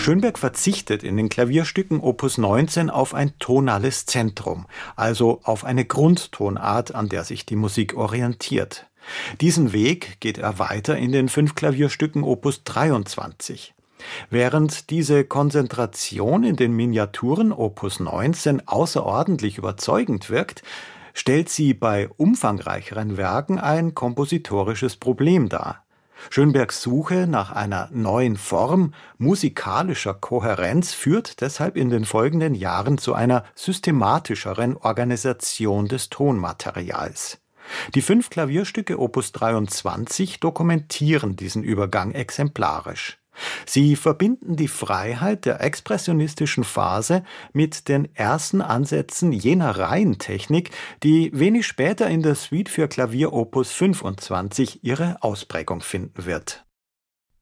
Schönberg verzichtet in den Klavierstücken Opus 19 auf ein tonales Zentrum, also auf eine Grundtonart, an der sich die Musik orientiert. Diesen Weg geht er weiter in den 5 Klavierstücken Opus 23. Während diese Konzentration in den Miniaturen Opus 19 außerordentlich überzeugend wirkt, stellt sie bei umfangreicheren Werken ein kompositorisches Problem dar. Schönbergs Suche nach einer neuen Form musikalischer Kohärenz führt deshalb in den folgenden Jahren zu einer systematischeren Organisation des Tonmaterials. Die 5 Klavierstücke Opus 23 dokumentieren diesen Übergang exemplarisch. Sie verbinden die Freiheit der expressionistischen Phase mit den ersten Ansätzen jener Reihentechnik, die wenig später in der Suite für Klavier Opus 25 ihre Ausprägung finden wird.